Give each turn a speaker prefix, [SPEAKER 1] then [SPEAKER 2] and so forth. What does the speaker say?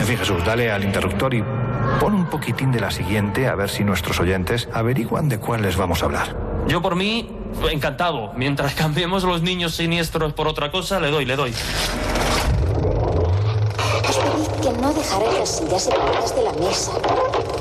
[SPEAKER 1] En fin, Jesús, dale al interruptor y pon un poquitín de la siguiente a ver si nuestros oyentes averiguan de cuál les vamos a hablar.
[SPEAKER 2] Yo por mí, encantado. Mientras cambiemos los niños siniestros por otra cosa, le doy.
[SPEAKER 3] Os pedid que no dejarais las sillas separadas de la mesa.